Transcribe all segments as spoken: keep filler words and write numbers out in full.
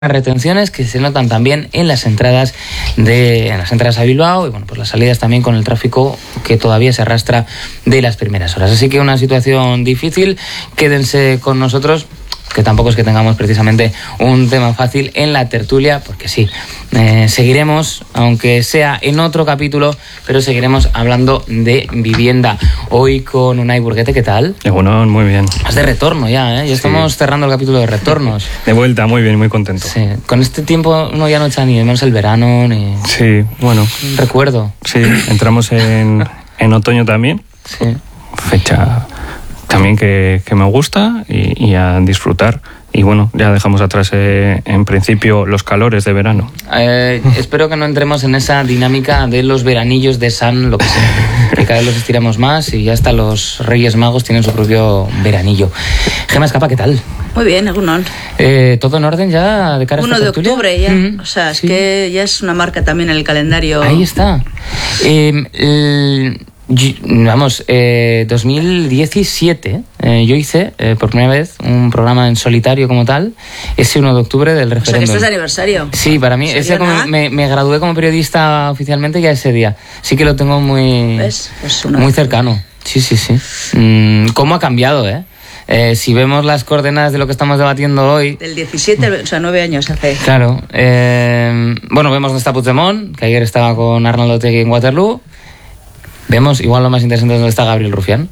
retenciones que se notan también en las entradas de en las entradas a Bilbao y bueno, pues las salidas también con el tráfico que todavía se arrastra de las primeras horas. Así que una situación difícil. Quédense con nosotros, que tampoco es que tengamos precisamente un tema fácil en la tertulia, porque sí, eh, seguiremos, aunque sea en otro capítulo, pero seguiremos hablando de vivienda. Hoy con Unai Burguete, ¿qué tal? Eh, bueno, muy bien. Es de retorno ya, ¿eh? Ya sí. Estamos cerrando el capítulo de retornos. De vuelta, muy bien, muy contento. Sí, con este tiempo uno ya no echa ni menos el verano, ni... Sí, bueno. Recuerdo. Sí, entramos en, en otoño también. Sí. Fecha... también que, que me gusta y, y a disfrutar. Y bueno, ya dejamos atrás eh, en principio los calores de verano. Eh, espero que no entremos en esa dinámica de los veranillos de San, lo que sea, que cada vez los estiramos más y ya hasta los Reyes Magos tienen su propio veranillo. Gemma Escapa, ¿qué tal? Muy bien, Egunon. Eh, ¿Todo en orden ya de cara a esta uno de tertulia? octubre ya, Mm-hmm. o sea, es Sí. que ya es una marca también en el calendario. Ahí está. Eh, el... Vamos, eh, dos mil diecisiete eh, yo hice eh, por primera vez un programa en solitario como tal, ese uno de octubre del referéndum. O sea, que este es de aniversario. Sí, para mí, ese como, me, me gradué como periodista oficialmente ya ese día. Sí que lo tengo muy, ¿Ves? Pues una... muy cercano. Sí, sí, sí. Mm, ¿Cómo ha cambiado, eh? Eh, si vemos las coordenadas de lo que estamos debatiendo hoy... Del diecisiete, o sea, nueve años hace. Claro. Eh, bueno, vemos dónde está Puigdemont, que ayer estaba con Arnaldo Otegi en Waterloo. Vemos, igual lo más interesante es dónde está Gabriel Rufián,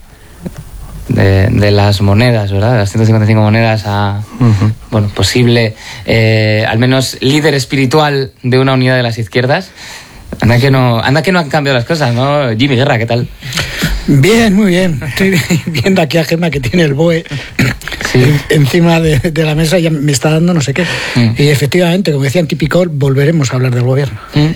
de, de las monedas, ¿verdad? De las ciento cincuenta y cinco monedas a, uh-huh. bueno, posible, eh, al menos líder espiritual de una unidad de las izquierdas. Anda que no, anda que no han cambiado las cosas, ¿no? Jimmy Guerra, ¿qué tal? Bien, muy bien. Estoy viendo aquí a Gemma que tiene el B O E sí. encima de, de la mesa y ya me está dando no sé qué. Mm. Y efectivamente, como decía Antipicor, volveremos a hablar del gobierno.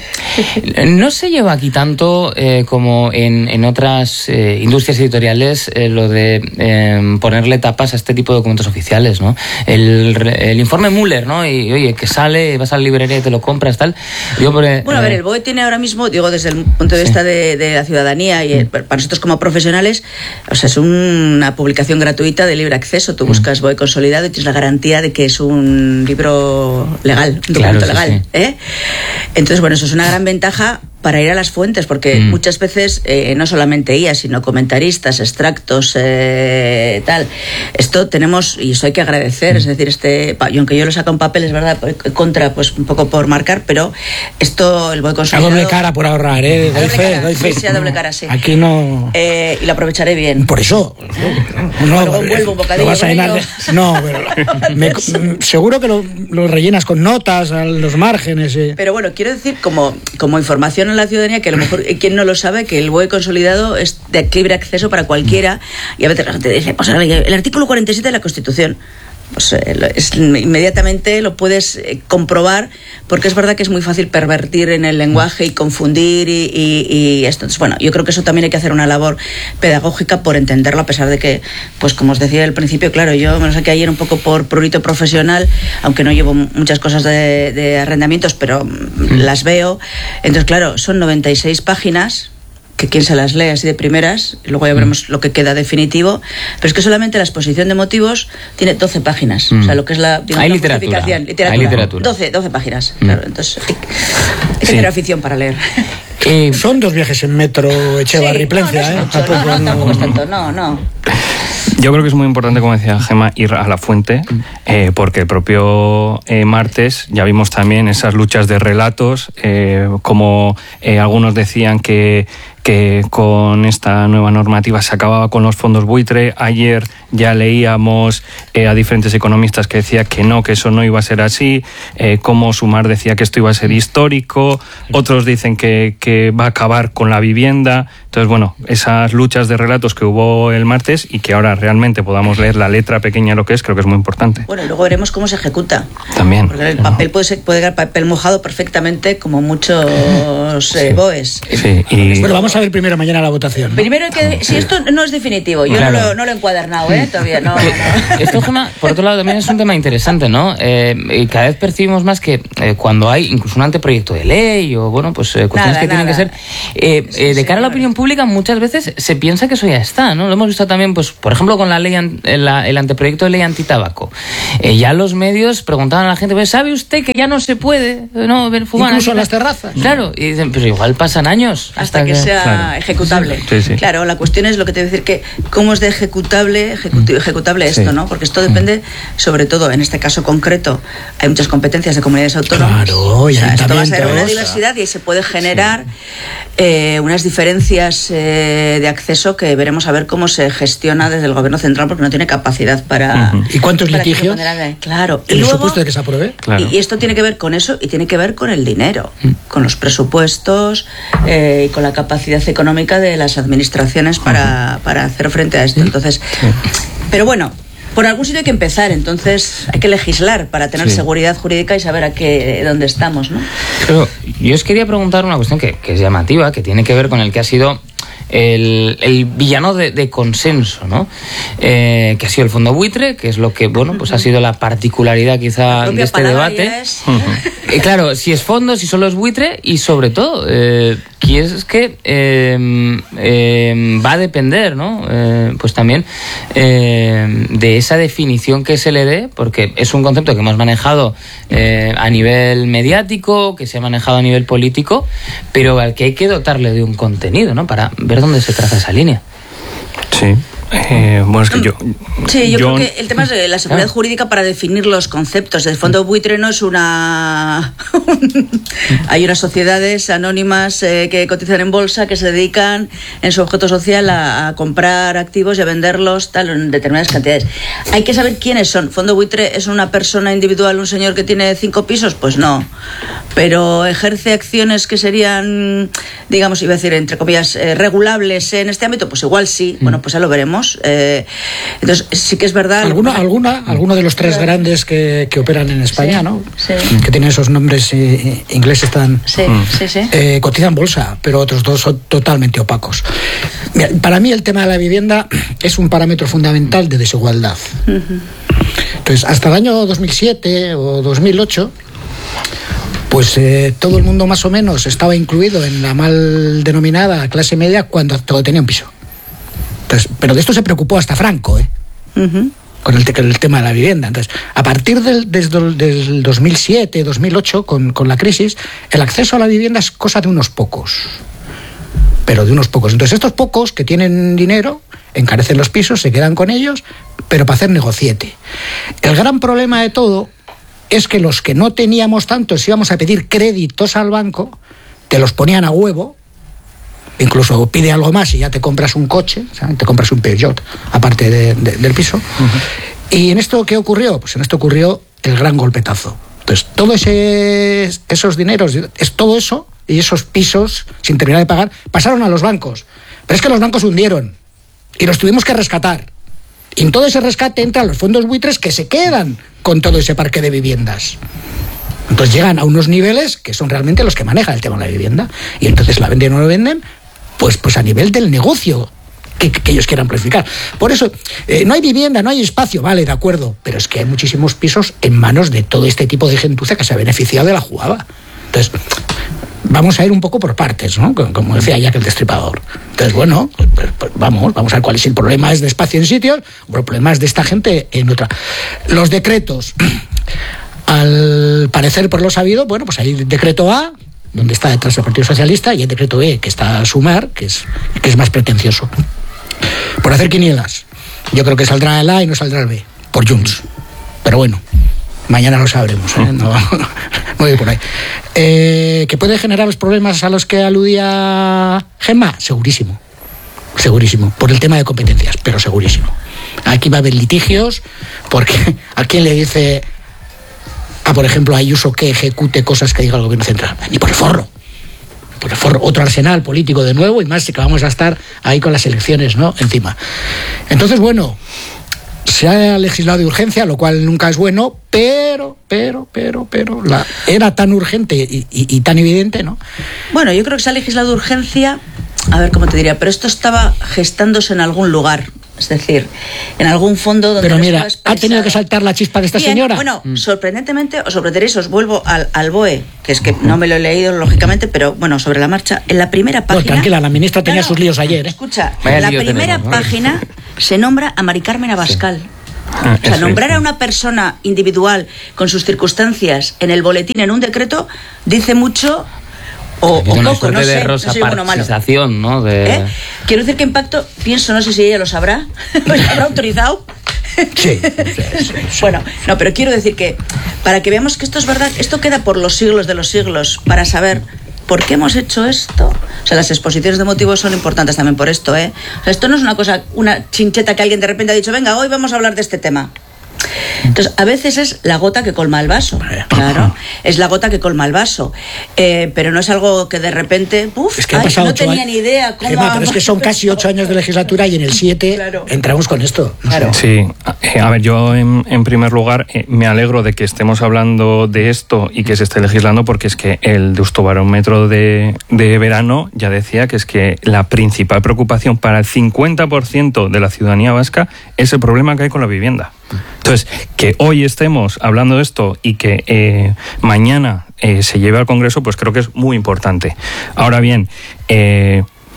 Mm. No se lleva aquí tanto eh, como en, en otras eh, industrias editoriales eh, lo de eh, ponerle tapas a este tipo de documentos oficiales, ¿no? El, el informe Müller, ¿no? Y oye, que sale, vas a la librería y te lo compras, tal. Yo, por, eh, bueno, a ver, el B O E tiene ahora mismo, digo, desde el punto de vista sí. de, de la ciudadanía y mm. para nosotros como profesionales, o sea, es una publicación gratuita de libre acceso. Tú buscas B O E consolidado y tienes la garantía de que es un libro legal, un documento claro, legal. Sí, sí. ¿eh? Entonces, bueno, eso es una gran ventaja para ir a las fuentes, porque mm. muchas veces, eh, no solamente I A, sino comentaristas, extractos, eh, tal. Esto tenemos, y eso hay que agradecer, mm. es decir, este, y aunque yo lo saco en papel, es verdad, contra, pues un poco por marcar, pero esto, el B O E consolidado... A doble cara por ahorrar, ¿eh? Doy fe, doy fe. Sí, a doble cara, sí. Aquí no... Eh, y lo aprovecharé bien. Por eso. No, luego vuelvo un bocadillo. Vas a llenar de... No, pero me, seguro que lo, lo rellenas con notas a los márgenes. Eh. Pero bueno, quiero decir, como, como información a la ciudadanía, que a lo mejor quien no lo sabe, que el B O E consolidado es de libre acceso para cualquiera, y a veces la gente dice, pues el artículo cuarenta y siete de la Constitución, pues eh, es, inmediatamente lo puedes eh, comprobar, porque es verdad que es muy fácil pervertir en el lenguaje y confundir y, y, y esto. Entonces, bueno, yo creo que eso también hay que hacer una labor pedagógica por entenderlo, a pesar de que, pues como os decía al principio, claro, yo me lo saqué ayer un poco por prurito profesional, aunque no llevo muchas cosas de, de arrendamientos, pero mm. las veo. Entonces, claro, son noventa y seis páginas, que quien se las lee así de primeras, y luego ya veremos mm. lo que queda definitivo, pero es que solamente la exposición de motivos tiene doce páginas, mm. o sea, lo que es la, digamos, hay la literatura. literatura. Hay literatura. doce, doce páginas, mm. claro, entonces hay, hay que sí. tener afición para leer. Eh, Son dos viajes en metro Echevarri-Plencia, sí, no, no ¿eh? Es mucho, no, no, tampoco es tanto, no, no. Yo creo que es muy importante, como decía Gemma, ir a la fuente, eh, porque el propio eh, martes ya vimos también esas luchas de relatos, eh, como eh, algunos decían que que con esta nueva normativa se acababa con los fondos buitre. Ayer ya leíamos eh, a diferentes economistas que decían que no, que eso no iba a ser así, eh, como Sumar decía que esto iba a ser histórico, otros dicen que, que va a acabar con la vivienda. Entonces, bueno, esas luchas de relatos que hubo el martes y que ahora realmente podamos leer la letra pequeña lo que es, creo que es muy importante. Bueno, y luego veremos cómo se ejecuta. También. Porque el papel puede ser, puede quedar papel mojado perfectamente, como muchos eh, sí. B O Es. Sí, y... Bueno, vamos vamos a ver primero mañana la votación. ¿no? Primero que, si esto no es definitivo, yo claro. no, lo, no lo he encuadernado, ¿eh? Todavía no. no. Esto, Gemma, por otro lado, también es un tema interesante, ¿no? Eh, y cada vez percibimos más que eh, cuando hay incluso un anteproyecto de ley o, bueno, pues eh, cuestiones nada, que nada. tienen que ser, eh, sí, eh, de cara sí, a la opinión pública, muchas veces se piensa que eso ya está, ¿no? Lo hemos visto también, pues, por ejemplo, con la ley, la, el anteproyecto de ley antitabaco. Eh, ya los medios preguntaban a la gente, pues, ¿sabe usted que ya no se puede no ver fumar? Incluso en las terrazas. Claro, y dicen, pero igual pasan años. Hasta, hasta que, que sea claro. ejecutable. Sí, sí. Claro, la cuestión es lo que te voy a decir, que cómo es de ejecutable, ejecuti- ejecutable esto, sí. ¿no? Porque esto depende, sobre todo, en este caso concreto, hay muchas competencias de comunidades autónomas. Claro, y o sea, esto va a ser una diversidad y ahí se puede generar sí. eh, unas diferencias eh, de acceso que veremos a ver cómo se gestiona desde el gobierno central, porque no tiene capacidad para... Uh-huh. ¿Y cuántos litigios? Claro. ¿El supuesto de que se apruebe? Claro. Y, y esto tiene que ver con eso y tiene que ver con el dinero, uh-huh. con los presupuestos eh, y con la capacidad económica de las administraciones para, uh-huh. para hacer frente a esto. Entonces, uh-huh. pero bueno, por algún sitio hay que empezar, entonces hay que legislar para tener sí. seguridad jurídica y saber a qué dónde estamos, ¿no? Pero yo os quería preguntar una cuestión que, que es llamativa, que tiene que ver con el que ha sido el, el villano de, de consenso, ¿no? Eh, que ha sido el fondo buitre, que es lo que, bueno, pues ha sido la particularidad quizá de este debate. Es... Uh-huh. Y claro, si es fondo, si solo es buitre, y sobre todo, eh, que es que eh, eh, va a depender, ¿no? Eh, pues también eh, de esa definición que se le dé, porque es un concepto que hemos manejado eh, a nivel mediático, que se ha manejado a nivel político, pero al que hay que dotarle de un contenido, ¿no? Para ver dónde se traza esa línea. Sí. Eh, bueno, es que yo... Sí, yo, yo creo que el tema es de la seguridad claro. jurídica para definir los conceptos. El fondo buitre no es una... Hay unas sociedades anónimas eh, que cotizan en bolsa, que se dedican en su objeto social a, a comprar activos y a venderlos tal en determinadas cantidades. Hay que saber quiénes son. ¿Fondo buitre es una persona individual, un señor que tiene cinco pisos? Pues no. Pero ejerce acciones que serían, digamos, iba a decir, entre comillas, eh, regulables en este ámbito. Pues igual sí. Mm. Bueno, pues ya lo veremos. Eh, entonces sí que es verdad. ¿Alguna, alguna, alguno de los tres grandes que, que operan en España, sí, ¿no? Sí. Que tienen esos nombres eh, ingleses tan sí, sí, sí. Eh, cotizan bolsa, pero otros dos son totalmente opacos. Mira, para mí el tema de la vivienda es un parámetro fundamental de desigualdad. Uh-huh. Entonces, hasta el año dos mil siete o dos mil ocho, pues eh, todo el mundo más o menos estaba incluido en la mal denominada clase media cuando todo tenía un piso. Entonces, pero de esto se preocupó hasta Franco, ¿eh? Uh-huh. Con el, el tema de la vivienda. Entonces, a partir del, desde el del dos mil siete, dos mil ocho, con, con la crisis, el acceso a la vivienda es cosa de unos pocos. Pero de unos pocos. Entonces, estos pocos que tienen dinero, encarecen los pisos, se quedan con ellos, pero para hacer negociete. El gran problema de todo es que los que no teníamos tanto, si íbamos a pedir créditos al banco, te los ponían a huevo. Incluso pide algo más y ya te compras un coche, o sea, te compras un Peugeot, aparte de, de, del piso. Uh-huh. ¿Y en esto qué ocurrió? Pues en esto ocurrió el gran golpetazo. Entonces, todos ese, esos dineros, es todo eso, y esos pisos, sin terminar de pagar, pasaron a los bancos. Pero es que los bancos hundieron, y los tuvimos que rescatar. Y en todo ese rescate entran los fondos buitres que se quedan con todo ese parque de viviendas. Entonces llegan a unos niveles que son realmente los que manejan el tema de la vivienda. Y entonces la venden o no lo venden, pues, pues a nivel del negocio que, que ellos quieran planificar. Por eso, eh, no hay vivienda, no hay espacio, vale, de acuerdo, pero es que hay muchísimos pisos en manos de todo este tipo de gentuza que se ha beneficiado de la jugada. Entonces, vamos a ir un poco por partes, ¿no? Como decía Jack el Destripador. Entonces, bueno, pues, pues vamos, vamos a ver cuál es el problema. Es de espacio en sitios, o el problema es de esta gente en otra. Los decretos, al parecer por lo sabido, bueno, pues hay decreto A, donde está detrás el Partido Socialista, y el decreto B, que está a Sumar, que es, que es más pretencioso. Por hacer quinielas, yo creo que saldrá el A y no saldrá el B, por Junts. Pero bueno, mañana lo sabremos, ¿eh? No, no voy por ahí. Eh, ¿Que puede generar los problemas a los que aludía Gemma? Segurísimo, segurísimo, por el tema de competencias, pero segurísimo. Aquí va a haber litigios, porque ¿a quién le dice... Ah, por ejemplo, a Ayuso que ejecute cosas que diga el gobierno central? Ni por el forro. Por el forro. Otro arsenal político de nuevo, y más que vamos a estar ahí con las elecciones, ¿no? Encima. Entonces, bueno, se ha legislado de urgencia, lo cual nunca es bueno, pero, pero, pero, pero, la, era tan urgente y, y, y tan evidente, ¿no? Bueno, yo creo que se ha legislado de urgencia a ver cómo te diría, pero esto estaba gestándose en algún lugar. Es decir, en algún fondo donde... Pero mira, ¿ha tenido que saltar la chispa de esta Bien, señora? Bueno, mm. sorprendentemente, os sorprenderéis, os vuelvo al, al B O E, que es que no me lo he leído, lógicamente, pero bueno, sobre la marcha, en la primera página... Bueno, tranquila, la ministra tenía no, no, sus líos ayer, ¿eh? Escucha, Vaya en la lío primera tenemos, ¿no? página se nombra a Mari Carmen Abascal. Sí. Ah, O sea, nombrar a una persona individual con sus circunstancias en el boletín, en un decreto, dice mucho... O, o una poco, no de sé, rosa no soy bueno o malo. ¿No? De... ¿Eh? Quiero decir que impacto, pienso, no sé si ella lo sabrá, ¿lo habrá autorizado? Sí, sí, sí, sí. Bueno, no, pero quiero decir que para que veamos que esto es verdad, esto queda por los siglos de los siglos, para saber por qué hemos hecho esto. O sea, las exposiciones de motivos son importantes también por esto, ¿eh? O sea, esto no es una cosa, una chincheta que alguien de repente ha dicho, venga, hoy vamos a hablar de este tema. Entonces, a veces es la gota que colma el vaso, claro, es la gota que colma el vaso, eh, pero no es algo que de repente, uf, es que ha ay, pasado no ocho tenía años. ni idea cómo... Gemma, pero es que son casi ocho años de legislatura y en el siete Claro. entramos con esto. No Claro. Sí, eh, a ver, yo en, en primer lugar eh, me alegro de que estemos hablando de esto y que se esté legislando, porque es que el Deustobarómetro de, de verano ya decía que es que la principal preocupación para el cincuenta por ciento de la ciudadanía vasca es el problema que hay con la vivienda. Entonces, que hoy estemos hablando de esto y que eh, mañana eh, se lleve al Congreso, pues creo que es muy importante. Ahora bien, eh,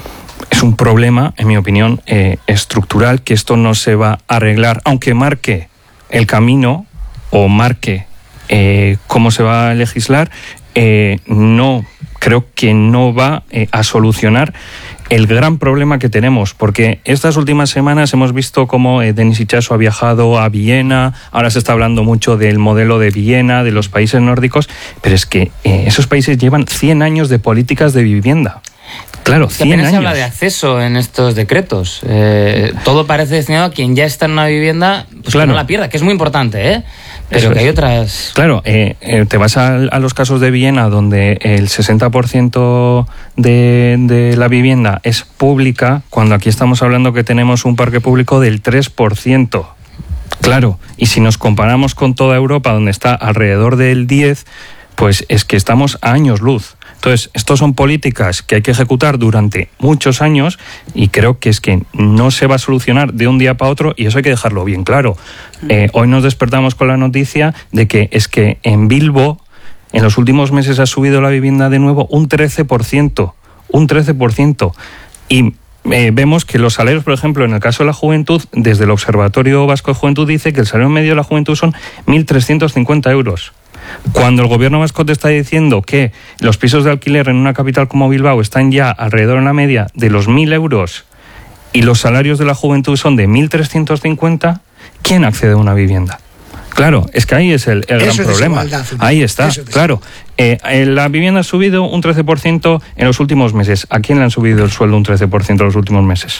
es un problema, en mi opinión, eh, estructural, que esto no se va a arreglar, aunque marque el camino o marque eh, cómo se va a legislar, eh, no, creo que no va eh, a solucionar el gran problema que tenemos, porque estas últimas semanas hemos visto cómo eh, Denis Itxaso ha viajado a Viena, ahora se está hablando mucho del modelo de Viena, de los países nórdicos, pero es que eh, esos países llevan cien años de políticas de vivienda. Claro, cien años. Se habla de acceso en estos decretos. Eh, todo parece destinado a quien ya está en una vivienda, pues claro, que no la pierda, que es muy importante, ¿eh? Pero Eso que es. hay otras... Claro, eh, eh, te vas a, a los casos de Viena, donde el sesenta por ciento de, de la vivienda es pública, cuando aquí estamos hablando que tenemos un parque público del tres por ciento. Claro, y si nos comparamos con toda Europa, donde está alrededor del diez por ciento, pues es que estamos a años luz. Entonces, estas son políticas que hay que ejecutar durante muchos años y creo que es que no se va a solucionar de un día para otro, y eso hay que dejarlo bien claro. Eh, hoy nos despertamos con la noticia de que es que en Bilbo en los últimos meses ha subido la vivienda de nuevo un trece por ciento. Un trece por ciento. Y eh, vemos que los salarios, por ejemplo, en el caso de la juventud, desde el Observatorio Vasco de Juventud dice que el salario medio de la juventud son mil trescientos cincuenta euros. Cuando el gobierno vasco te está diciendo que los pisos de alquiler en una capital como Bilbao están ya alrededor en la media de los mil euros y los salarios de la juventud son de mil trescientos cincuenta, ¿quién accede a una vivienda? Claro, es que ahí es el, el gran es problema. Ahí está, claro. Eh, la vivienda ha subido un trece por ciento en los últimos meses. ¿A quién le han subido el sueldo un trece por ciento en los últimos meses?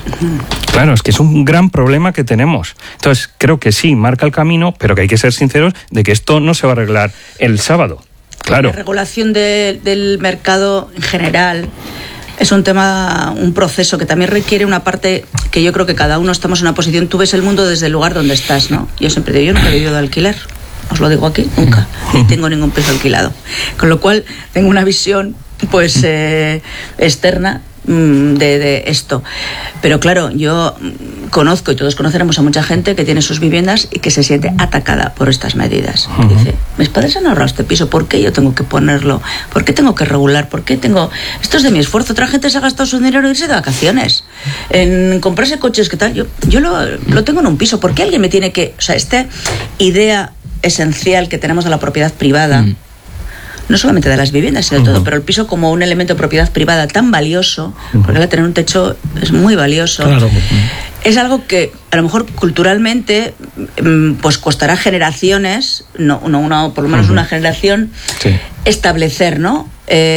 Claro, es que es un gran problema que tenemos. Entonces, creo que sí, marca el camino, pero que hay que ser sinceros de que esto no se va a arreglar el sábado. Claro. La regulación de, del mercado en general es un tema, un proceso que también requiere una parte que yo creo que cada uno estamos en una posición. Tú ves el mundo desde el lugar donde estás, ¿no? Yo siempre digo, yo nunca he vivido de alquiler. Os lo digo aquí, nunca. Ni tengo ningún piso alquilado. Con lo cual, tengo una visión, pues, eh, externa de, de esto. Pero claro, yo conozco y todos conoceremos a mucha gente que tiene sus viviendas y que se siente atacada por estas medidas. Uh-huh. Dice, mis padres han ahorrado este piso, ¿por qué yo tengo que ponerlo? ¿Por qué tengo que regular? ¿Por qué tengo...? Esto es de mi esfuerzo. Otra gente se ha gastado su dinero en irse de vacaciones, en comprarse coches, ¿qué tal? Yo, yo lo, lo tengo en un piso. ¿Por qué alguien me tiene que...? O sea, esta idea esencial que tenemos de la propiedad privada, uh-huh. no solamente de las viviendas, sino de uh-huh. todo, pero el piso como un elemento de propiedad privada tan valioso, uh-huh. porque al tener un techo es muy valioso, claro. Es algo que a lo mejor culturalmente pues costará generaciones, no, no una, por lo menos uh-huh. una generación, sí. establecer, ¿no?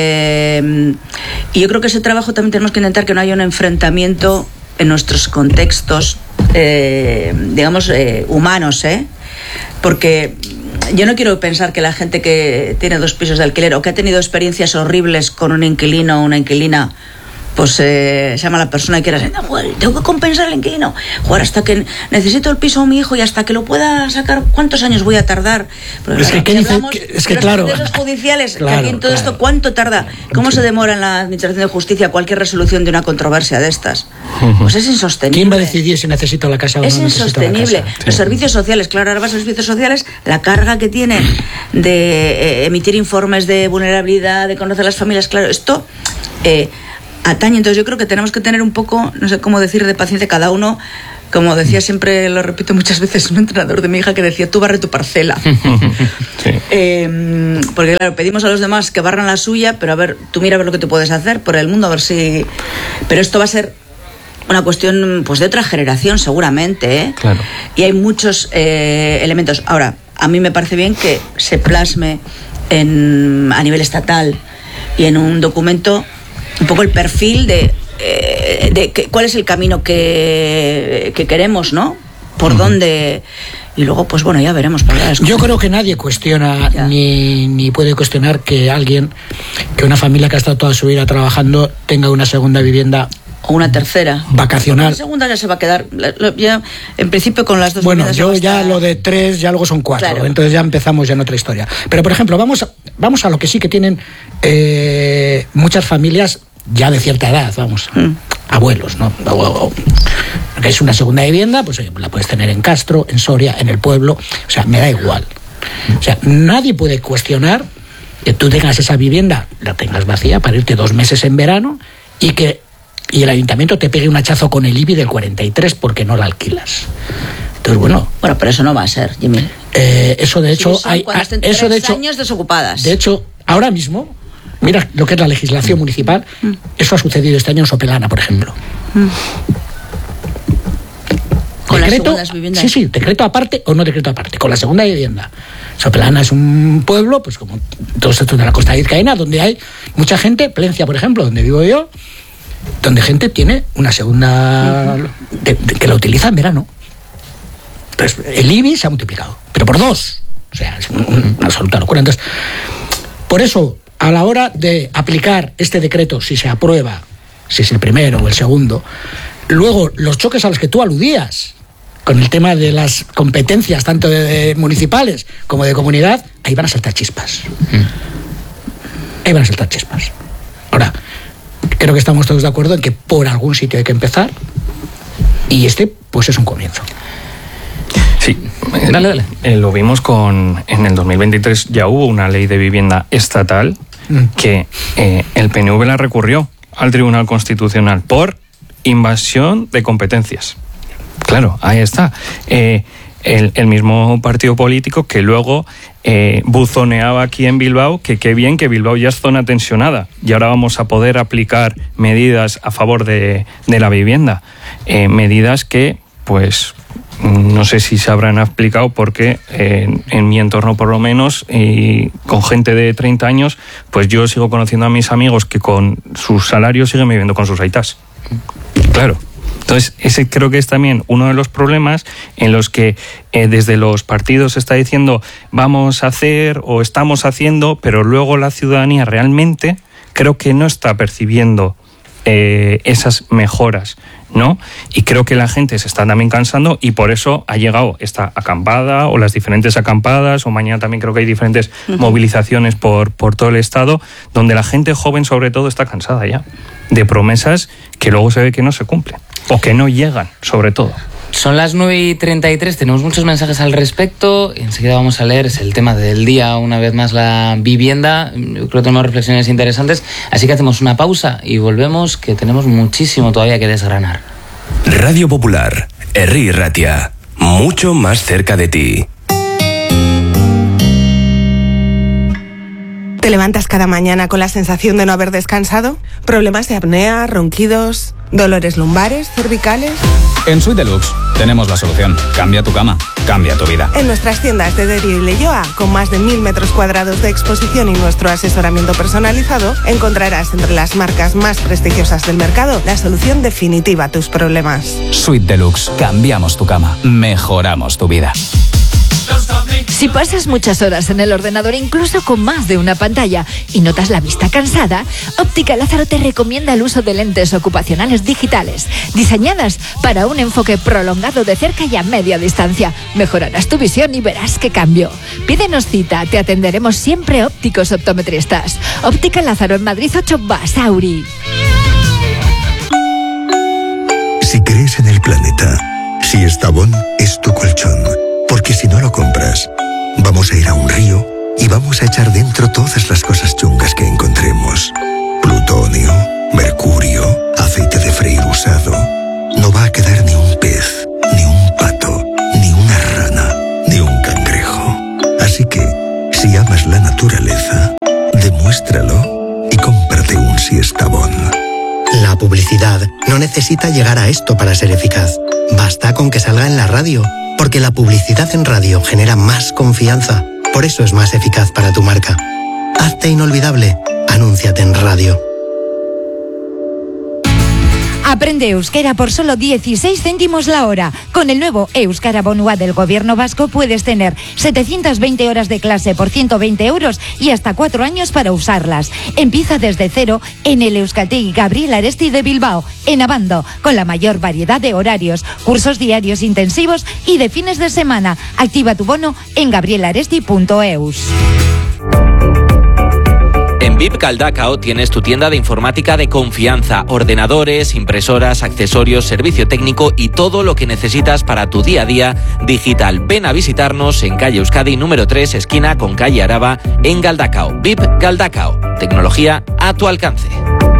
Eh, y yo creo que ese trabajo también tenemos que intentar que no haya un enfrentamiento en nuestros contextos, eh, digamos, eh, humanos, ¿eh? Porque yo no quiero pensar que la gente que tiene dos pisos de alquiler o que ha tenido experiencias horribles con un inquilino o una inquilina pues eh, se llama la persona y quiere decir, joder, tengo que compensar el inquilino, joder, hasta que necesito el piso a mi hijo y hasta que lo pueda sacar, ¿cuántos años voy a tardar? Pero es, que, si dice, hablamos que, es que de los claro, procesos judiciales, claro, que aquí en todo claro. esto, ¿cuánto tarda? ¿Cómo se demora en la administración de justicia cualquier resolución de una controversia de estas? Pues es insostenible. ¿Quién va a decidir si necesito la casa o no Es necesito la insostenible. casa? Los Sí. servicios sociales, claro, ahora vas a los servicios sociales, la carga que tienen de eh, emitir informes de vulnerabilidad, de conocer las familias, claro, esto eh, atañe. Entonces yo creo que tenemos que tener un poco, no sé cómo decir, de paciencia cada uno. Como decía siempre, lo repito muchas veces, un entrenador de mi hija que decía, tú barre tu parcela. Sí. Eh, porque claro, pedimos a los demás que barran la suya, pero a ver, tú mira a ver lo que te puedes hacer por el mundo, a ver si... Pero esto va a ser una cuestión pues de otra generación seguramente, ¿eh? Claro. Y hay muchos eh, elementos. Ahora, a mí me parece bien que se plasme en, a nivel estatal y en un documento un poco el perfil de, eh, de que, cuál es el camino que, que queremos, ¿no? Por uh-huh. dónde... Y luego, pues bueno, ya veremos. Yo creo que nadie cuestiona ni, ni puede cuestionar que alguien, que una familia que ha estado toda su vida trabajando tenga una segunda vivienda o una tercera vacacional. La segunda ya se va a quedar ya en principio con las dos. Bueno, yo ya lo de tres ya luego son cuatro, claro. Entonces ya empezamos ya en otra historia. Pero por ejemplo, vamos a, vamos a lo que sí que tienen eh, muchas familias ya de cierta edad, vamos, mm. abuelos, ¿no? O, o, que es una segunda vivienda, pues oye, la puedes tener en Castro, en Soria, en el pueblo, o sea, me da igual. O sea, nadie puede cuestionar que tú tengas esa vivienda, la tengas vacía para irte dos meses en verano y que y el ayuntamiento te pegue un hachazo con el I B I del cuarenta y tres porque no la alquilas. Entonces, bueno... Bueno, pero eso no va a ser, Jimmy. Eh, eso de hecho... Sí, hay eso de hecho años desocupadas. De hecho, ahora mismo, mira lo que es la legislación municipal, mm. eso ha sucedido este año en Sopelana, por ejemplo. Mm. ¿Con decreto, las segundas viviendas? Sí, sí, decreto aparte o no decreto aparte, con la segunda vivienda. Sopelana es un pueblo, pues como todos estos de la costa vizcaína, donde hay mucha gente, Plencia, por ejemplo, donde vivo yo, donde gente tiene una segunda de, de, que la utiliza en verano. Entonces, el I B I se ha multiplicado, pero por dos. O sea, es un, un, una absoluta locura. Entonces, por eso, a la hora de aplicar este decreto, si se aprueba, si es el primero o el segundo, luego los choques a los que tú aludías, con el tema de las competencias tanto de, de municipales como de comunidad, ahí van a saltar chispas. Ahí van a saltar chispas. Ahora, creo que estamos todos de acuerdo en que por algún sitio hay que empezar y este pues es un comienzo. Sí, dale, dale. Eh, lo vimos con en el dos mil veintitrés ya hubo una ley de vivienda estatal mm. que eh, el P N V la recurrió al Tribunal Constitucional por invasión de competencias. Claro, ahí está. Eh, el, el mismo partido político que luego eh, buzoneaba aquí en Bilbao, que qué bien que Bilbao ya es zona tensionada y ahora vamos a poder aplicar medidas a favor de, de la vivienda. Eh, medidas que, pues, no sé si se habrán aplicado porque eh, en mi entorno por lo menos, y con gente de treinta años, pues yo sigo conociendo a mis amigos que con sus salarios siguen viviendo con sus aitas. Claro. Entonces, ese creo que es también uno de los problemas en los que eh, desde los partidos se está diciendo vamos a hacer o estamos haciendo, pero luego la ciudadanía realmente creo que no está percibiendo eh, esas mejoras, ¿no? Y creo que la gente se está también cansando y por eso ha llegado esta acampada o las diferentes acampadas, o mañana también creo que hay diferentes uh-huh. movilizaciones por, por todo el estado, donde la gente joven sobre todo está cansada ya de promesas que luego se ve que no se cumplen o que no llegan, sobre todo. Son las nueve y treinta y tres, tenemos muchos mensajes al respecto. Enseguida vamos a leer, es el tema del día, una vez más la vivienda. Yo creo que tenemos reflexiones interesantes, así que hacemos una pausa y volvemos, que tenemos muchísimo todavía que desgranar. Radio Popular, Herri Ratia, mucho más cerca de ti. ¿Te levantas cada mañana con la sensación de no haber descansado? ¿Problemas de apnea, ronquidos, dolores lumbares, cervicales? En Suite Deluxe tenemos la solución. Cambia tu cama, cambia tu vida. En nuestras tiendas de Derio y Leioa, con más de mil metros cuadrados de exposición y nuestro asesoramiento personalizado, encontrarás entre las marcas más prestigiosas del mercado la solución definitiva a tus problemas. Suite Deluxe. Cambiamos tu cama, mejoramos tu vida. Si pasas muchas horas en el ordenador, incluso con más de una pantalla, y notas la vista cansada, Óptica Lázaro te recomienda el uso de lentes ocupacionales digitales, diseñadas para un enfoque prolongado de cerca y a media distancia. Mejorarás tu visión y verás qué cambio. Pídenos cita, te atenderemos siempre ópticos optometristas. Óptica Lázaro en Madrid ocho Basauri. Si crees en el planeta, si Estabón es tu colchón, porque si no lo compras, vamos a ir a un río y vamos a echar dentro todas las cosas chungas que encontremos. Plutonio, mercurio, aceite de freír usado. No va a quedar ni un pez, ni un pato, ni una rana, ni un cangrejo. Así que, si amas la naturaleza, demuéstralo y cómprate un Siestabón. La publicidad no necesita llegar a esto para ser eficaz. Basta con que salga en la radio, porque la publicidad en radio genera más confianza. Por eso es más eficaz para tu marca. Hazte inolvidable. Anúnciate en radio. Aprende euskera por solo dieciséis céntimos la hora. Con el nuevo Euskara Bonua del Gobierno Vasco puedes tener setecientas veinte horas de clase por ciento veinte euros y hasta cuatro años para usarlas. Empieza desde cero en el Euskaltegi Gabriel Aresti de Bilbao, en Abando, con la mayor variedad de horarios, cursos diarios intensivos y de fines de semana. Activa tu bono en gabrielaresti punto eus. En V I P Galdakao tienes tu tienda de informática de confianza, ordenadores, impresoras, accesorios, servicio técnico y todo lo que necesitas para tu día a día digital. Ven a visitarnos en calle Euskadi número tres, esquina con calle Araba, en Galdakao. V I P Galdakao. Tecnología a tu alcance.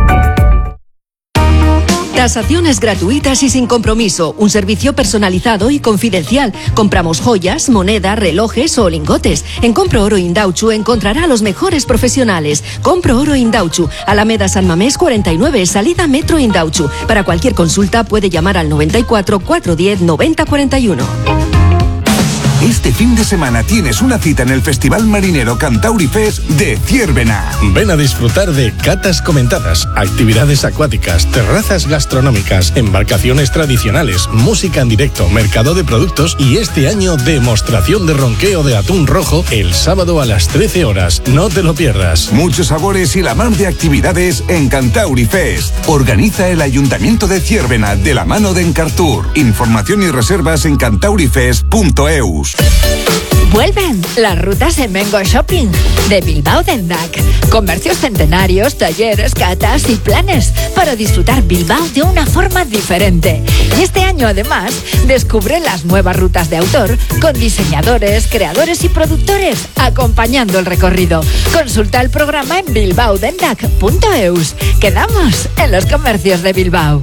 Tasaciones gratuitas y sin compromiso. Un servicio personalizado y confidencial. Compramos joyas, moneda, relojes o lingotes. En Compro Oro Indauchu encontrará a los mejores profesionales. Compro Oro Indauchu, Alameda San Mamés cuarenta y nueve, salida Metro Indauchu. Para cualquier consulta puede llamar al noventa y cuatro, cuatrocientos diez, noventa cuarenta y uno. Este fin de semana tienes una cita en el Festival Marinero Cantauri Fest de Ziérbena. Ven a disfrutar de catas comentadas, actividades acuáticas, terrazas gastronómicas, embarcaciones tradicionales, música en directo, mercado de productos y este año demostración de ronqueo de atún rojo el sábado a las trece horas. No te lo pierdas. Muchos sabores y la mar de actividades en Cantauri Fest. Organiza el Ayuntamiento de Ziérbena de la mano de Encartur. Información y reservas en cantaurifest punto eus. Vuelven las rutas en Mengo Shopping de Bilbao Dendak. Comercios centenarios, talleres, catas y planes para disfrutar Bilbao de una forma diferente. Y este año además descubre las nuevas rutas de autor con diseñadores, creadores y productores acompañando el recorrido. Consulta el programa en bilbao dendak punto eus. Quedamos en los comercios de Bilbao.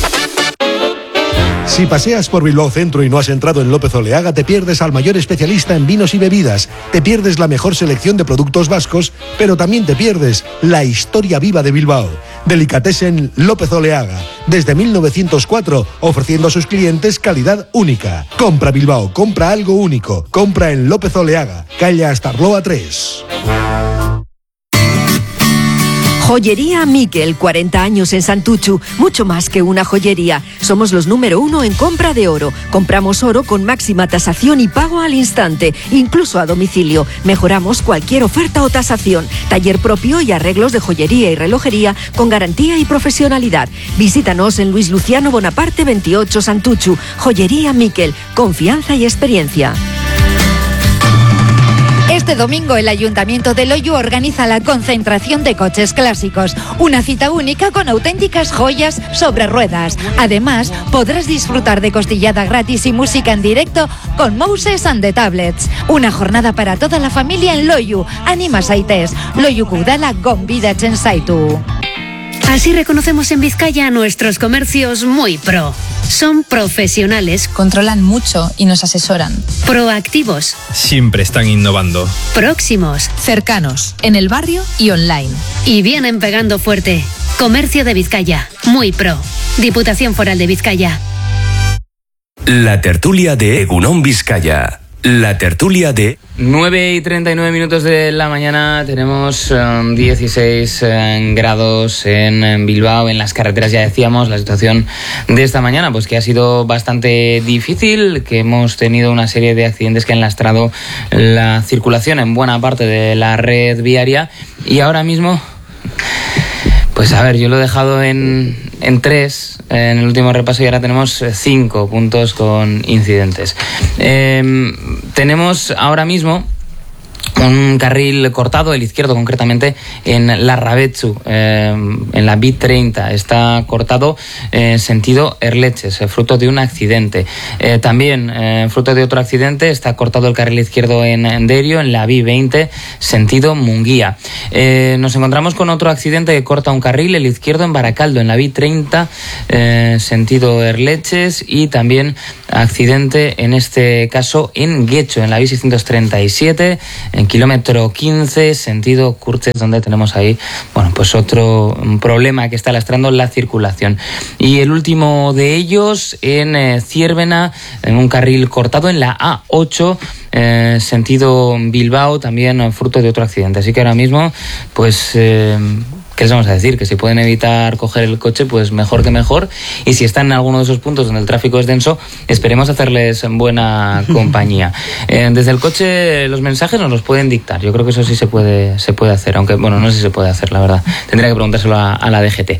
Si paseas por Bilbao Centro y no has entrado en López Oleaga, te pierdes al mayor especialista en vinos y bebidas, te pierdes la mejor selección de productos vascos, pero también te pierdes la historia viva de Bilbao. Delicatessen López Oleaga, desde mil novecientos cuatro, ofreciendo a sus clientes calidad única. Compra Bilbao, compra algo único, compra en López Oleaga, calle Astarloa tres. Joyería Miquel, cuarenta años en Santuchu, mucho más que una joyería. Somos los número uno en compra de oro. Compramos oro con máxima tasación y pago al instante, incluso a domicilio. Mejoramos cualquier oferta o tasación. Taller propio y arreglos de joyería y relojería con garantía y profesionalidad. Visítanos en Luis Luciano Bonaparte veintiocho Santuchu. Joyería Miquel, confianza y experiencia. Este domingo el Ayuntamiento de Loiu organiza la concentración de coches clásicos, una cita única con auténticas joyas sobre ruedas. Además, podrás disfrutar de costillada gratis y música en directo con Moses and the Tablets. Una jornada para toda la familia en Loiu. Anima zaitez, Loiuko udala gonbidatzen zaitu. Así reconocemos en Vizcaya a nuestros comercios muy pro. Son profesionales, controlan mucho y nos asesoran. Proactivos, siempre están innovando. Próximos, cercanos, en el barrio y online. Y vienen pegando fuerte. Comercio de Vizcaya, muy pro. Diputación Foral de Vizcaya. La tertulia de Egunon Vizcaya. La tertulia de... nueve y treinta y nueve minutos de la mañana, tenemos um, dieciséis uh, grados en, en Bilbao, en las carreteras ya decíamos, la situación de esta mañana, pues que ha sido bastante difícil, que hemos tenido una serie de accidentes que han lastrado la circulación en buena parte de la red viaria y ahora mismo... Pues a ver, yo lo he dejado en, en tres en el último repaso y ahora tenemos cinco puntos con incidentes. Eh, tenemos ahora mismo un carril cortado, el izquierdo concretamente, en Larrabetzu, eh, en la B treinta. Está cortado en eh, sentido Erleches, fruto de un accidente. Eh, también, eh, fruto de otro accidente, está cortado el carril izquierdo en, en Derio, en la B veinte, sentido Munguía. Eh, nos encontramos con otro accidente que corta un carril, el izquierdo en Baracaldo, en la B treinta, eh, sentido Erleches, y también accidente, en este caso, en Guecho, en la B seiscientos treinta y siete, en kilómetro quince, sentido Curches, donde tenemos ahí, bueno, pues otro problema que está lastrando la circulación. Y el último de ellos en eh, Ziérbena, en un carril cortado en la A ocho, eh, sentido Bilbao, también fruto de otro accidente. Así que ahora mismo, pues... Eh, ¿qué les vamos a decir? Que si pueden evitar coger el coche, pues mejor que mejor. Y si están en alguno de esos puntos donde el tráfico es denso, esperemos hacerles buena compañía. Eh, desde el coche los mensajes nos los pueden dictar. Yo creo que eso sí se puede, se puede hacer, aunque, bueno, no sé si se puede hacer, la verdad. Tendría que preguntárselo a, a la D G T.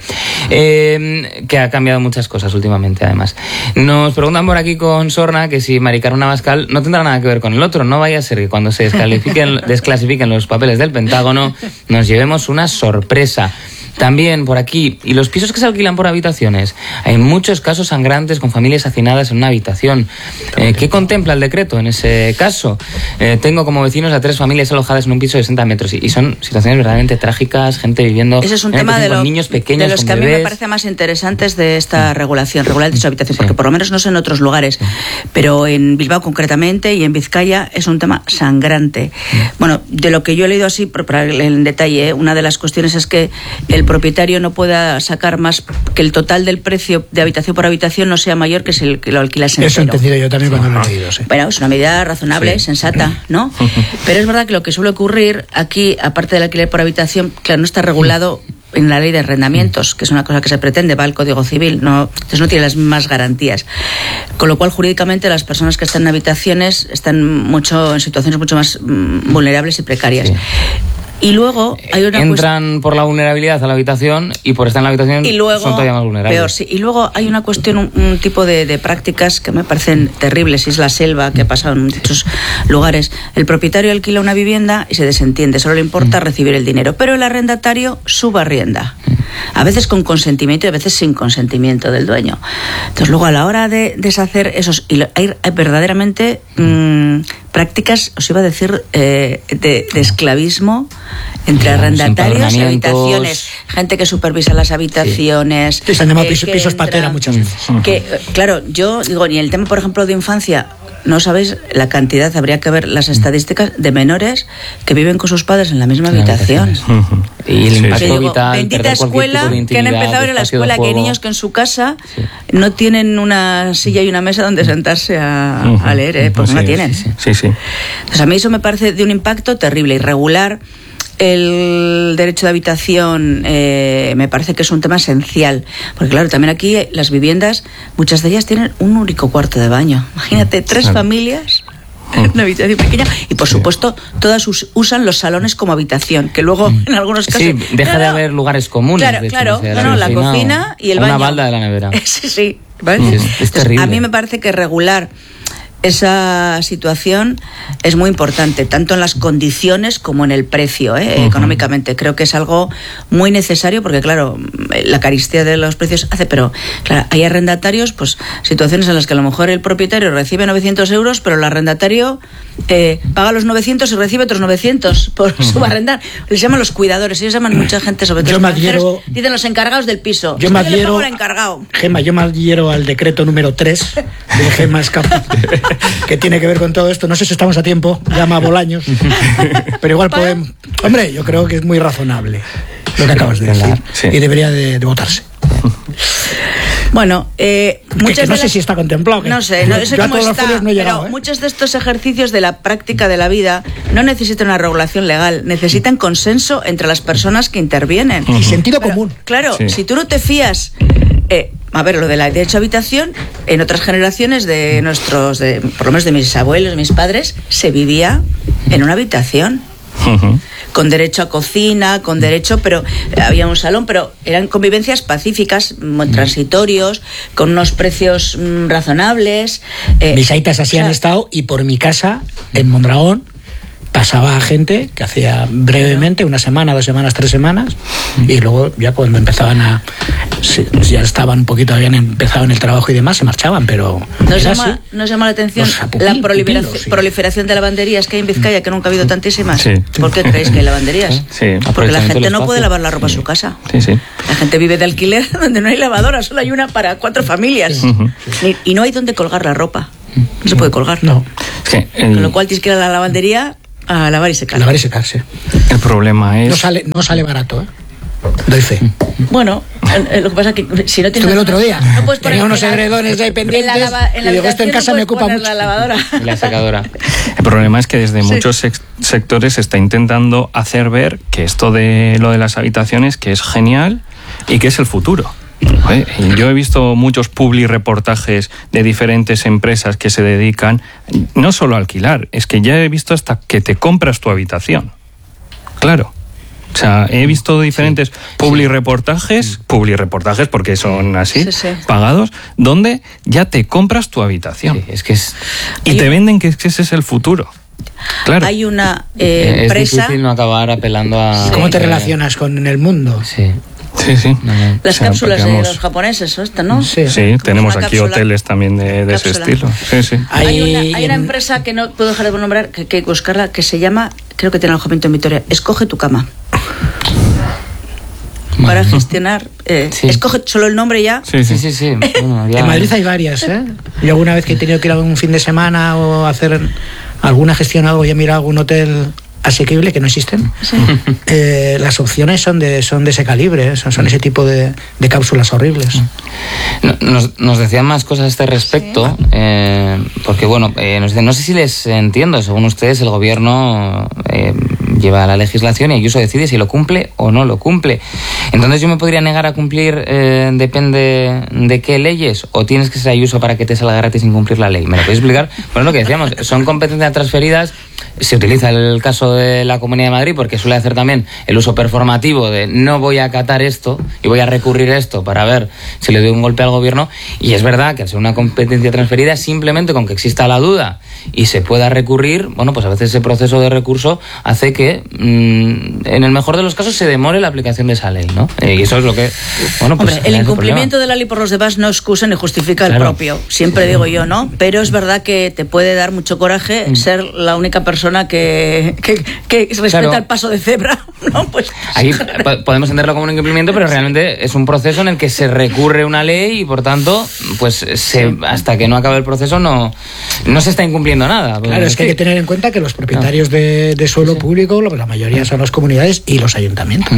Eh, que ha cambiado muchas cosas últimamente, además. Nos preguntan por aquí con Sorna que si Mari Carmen Abascal no tendrá nada que ver con el otro. No vaya a ser que cuando se descalifiquen, desclasifiquen los papeles del Pentágono nos llevemos una sorpresa. También por aquí, y los pisos que se alquilan por habitaciones, hay muchos casos sangrantes con familias hacinadas en una habitación. Eh, ¿Qué contempla el decreto en ese caso? Eh, tengo como vecinos a tres familias alojadas en un piso de sesenta metros y, y son situaciones verdaderamente trágicas, gente viviendo Ese es un tema de, con lo, niños pequeños, de los con que a mí bebés. me parece más interesantes de esta regulación, regular el derecho a habitación, porque por lo menos no sé en otros lugares, pero en Bilbao concretamente y en Vizcaya es un tema sangrante. Bueno, de lo que yo he leído así, para en detalle, ¿eh? Una de las cuestiones es que el propietario no pueda sacar más, que el total del precio de habitación por habitación no sea mayor que si el, que lo alquilas entero. Eso he entendido yo también cuando lo he leído, sí. Bueno, es una medida razonable, sí, sensata, ¿no? Pero es verdad que lo que suele ocurrir aquí, aparte del alquiler por habitación, claro, no está regulado en la ley de arrendamientos, que es una cosa que se pretende, va al Código Civil, no, entonces no tiene las mismas garantías. Con lo cual, jurídicamente, las personas que están en habitaciones están mucho en situaciones mucho más mmm, vulnerables y precarias. Sí. Y luego hay una entran cuest... por la vulnerabilidad a la habitación y por estar en la habitación y luego, son todavía más vulnerables. Peor, sí. Y luego hay una cuestión, un, un tipo de, de prácticas que me parecen terribles. Es la selva que ha pasado en muchos lugares. El propietario alquila una vivienda y se desentiende. Solo le importa mm. recibir el dinero. Pero el arrendatario subarrienda. A veces con consentimiento y a veces sin consentimiento del dueño. Entonces luego a la hora de deshacer esos... Y hay, hay verdaderamente mmm, prácticas, os iba a decir, eh, de, de esclavismo entre claro, arrendatarios y habitaciones, gente que supervisa las habitaciones. Sí, sí se han llamado eh, pisos, pisos patera muchas veces. Que, claro, yo digo, ni el tema, por ejemplo, de infancia, no sabéis la cantidad, habría que ver las estadísticas de menores que viven con sus padres en la misma habitación. Uh-huh. Y el impacto digo, vital, bendita escuela, que han empezado a ir a la escuela, que hay niños que en su casa sí. no tienen una silla y una mesa donde sentarse a, uh-huh. a leer, ¿eh? Porque sí, no la tienen. Sí, sí, sí. Entonces a mí eso me parece de un impacto terrible, irregular. El derecho de habitación eh, me parece que es un tema esencial, porque claro, también aquí las viviendas, muchas de ellas tienen un único cuarto de baño. Imagínate, tres claro. familias en una habitación pequeña y por supuesto todas us- usan los salones como habitación, que luego en algunos casos... Sí, deja no, de haber lugares comunes. Claro, claro, o sea, no, la, no, la cocina y el una baño. Una balda de la nevera. sí, sí. ¿Vale? Es, es terrible. A mí me parece que regular esa situación es muy importante, tanto en las condiciones como en el precio, ¿eh? uh-huh. económicamente. Creo que es algo muy necesario porque, claro, la carestía de los precios hace, pero, claro, hay arrendatarios, pues, situaciones en las que a lo mejor el propietario recibe novecientos euros, pero el arrendatario eh, paga los novecientos y recibe otros novecientos por uh-huh. subarrendar. Les llaman los cuidadores, ellos llaman mucha gente, sobre todo yo los adhiero, dicen los encargados del piso. Yo me adhiero, encargado. Gema, yo me adhiero al decreto número tres de Gema Escapa, que tiene que ver con todo esto. No sé si estamos a tiempo, llama a Bolaños, pero igual podemos... Hombre, yo creo que es muy razonable lo que acabas de decir sí. y debería de, de votarse. Bueno, eh, muchas que no de sé las... si está contemplado. No sé, no sé Yo a cómo todos los está, folios no he pero llegado, ¿eh? muchos de estos ejercicios de la práctica de la vida no necesitan una regulación legal, necesitan consenso entre las personas que intervienen. Y sentido Pero, común. Claro, Sí. si tú no te fías... Eh, a ver, lo del derecho a habitación, en otras generaciones de nuestros, de, por lo menos de mis abuelos, mis padres, se vivía en una habitación. Ujú. Con derecho a cocina, con derecho, pero había un salón, pero eran convivencias pacíficas, mm, transitorios, con unos precios mm, razonables. eh, Mis aitas así o sea, han estado, y por mi casa, en Mondragón, pasaba gente que hacía brevemente una semana, dos semanas, tres semanas, y luego ya cuando empezaban a... sí, ya estaban un poquito, habían empezado en el trabajo y demás, se marchaban, pero... ¿Nos era llama, así. nos llama la atención Los pupil- la proliferación, pupilos, sí. proliferación de lavanderías que hay en Vizcaya, que nunca ha habido tantísimas? Sí. ¿Por qué creéis que hay lavanderías? Sí. Porque la Aprovechamiento gente del no puede espacio. lavar la ropa en su casa. Sí, sí. La gente vive de alquiler donde no hay lavadora, solo hay una para cuatro familias. Ujú. Ni- y no hay donde colgar la ropa. No se puede colgar. No, Es que el, Con lo cual tienes que ir a la lavandería a lavar y secar. lavar y secarse. el problema es... No sale, no sale barato, ¿eh? Doy fe. Bueno, eh, eh, lo que pasa es que si no tienes... Estuve el otro día. No puedes poner Tenía unos en la- edredones ahí en pendientes. la lava- en la Y digo, esto en habitación casa no me puedes ocupa poner mucho. la lavadora. Y la secadora. El problema es que desde Sí. muchos sex- sectores se está intentando hacer ver que esto de lo de las habitaciones, que es genial y que es el futuro. Joder, y yo he visto muchos publi reportajes de diferentes empresas que se dedican no solo a alquilar, es que ya he visto hasta que te compras tu habitación. Claro. O sea, he visto diferentes publi reportajes, publi reportajes porque son así, Sí, sí. pagados, donde ya te compras tu habitación. Sí, es que es, Y te venden que ese es el futuro. Claro. Hay una eh, es empresa... difícil no acabar apelando a... ¿Cómo te relacionas con el mundo? Sí. Sí, sí. No, no. Las O sea, cápsulas porque de vamos- los japoneses, ¿o esta, no? Sí. Sí, tenemos una aquí cápsula. hoteles también de, de ese Cápsula. estilo. Sí, sí. Hay, Hay una, hay una en- empresa que no puedo dejar de nombrar, que, que hay que buscarla, que se llama, creo que tiene alojamiento en Vitoria, Escoge tu cama. Para gestionar... eh, Sí. Escoge solo el nombre ya. Sí, Sí, sí. sí, sí. Bueno, ya- En Madrid hay varias, ¿eh? Yo alguna vez que he tenido que ir a un fin de semana o hacer alguna gestión o algo y he mirado algún hotel asequible, que no existen, eh, las opciones son de son de ese calibre, ¿eh? son, son ese tipo de, de cápsulas horribles. No- Nos, nos decían más cosas a este respecto, eh, porque bueno, eh, nos dicen, no sé si les entiendo, según ustedes el gobierno eh, lleva la legislación y Ayuso decide si lo cumple o no lo cumple. Entonces yo me podría negar a cumplir, eh, depende de qué leyes, o tienes que ser Ayuso para que te salga gratis sin cumplir la ley. ¿Me lo podéis explicar? Bueno, lo que decíamos, son competencias transferidas. Se utiliza el caso de la Comunidad de Madrid porque suele hacer también el uso performativo de no voy a acatar esto y voy a recurrir a esto para ver si le doy un golpe al gobierno, y es verdad que al ser una competencia transferida, simplemente con que exista la duda y se pueda recurrir, bueno, pues a veces ese proceso de recurso hace que mmm, en el mejor de los casos se demore la aplicación de esa ley, ¿no? Eh, y eso es lo que, bueno, pues Hombre, el genera ese incumplimiento de la ley por los demás no excusa ni justifica el Claro. propio, siempre digo yo, ¿no? Pero es verdad que te puede dar mucho coraje Mm. ser la única persona que, que, que respeta Claro. el paso de cebra, ¿no? Pues Aquí po- podemos entenderlo como un incumplimiento, pero realmente es un proceso en el que se recurre una ley y, por tanto, pues se, hasta que no acabe el proceso no, no se está incumpliendo nada. Claro, es que hay que tener en cuenta que los propietarios de, de suelo público, la mayoría son las comunidades y los ayuntamientos.